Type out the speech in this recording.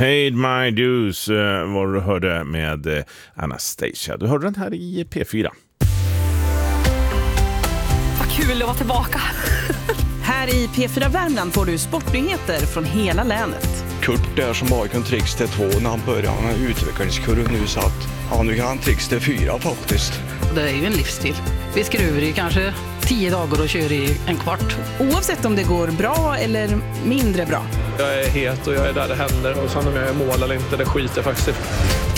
Paid My Dues var du hörde med Anastasia. Du hörde den här i P4. Vad kul att vara tillbaka. Här i P4 Värmland får du sportnyheter från hela länet. Kurt där som bara kan tricks till 2 när han började. Han har utvecklingskurv nu så att nu kan han tricks till 4 faktiskt. Det är ju en livsstil. Vi skruvar i kanske 10 dagar och kör i en kvart. Oavsett om det går bra eller mindre bra. Jag är het och jag är där det händer. Och sen om jag är mål eller inte, det skiter faktiskt.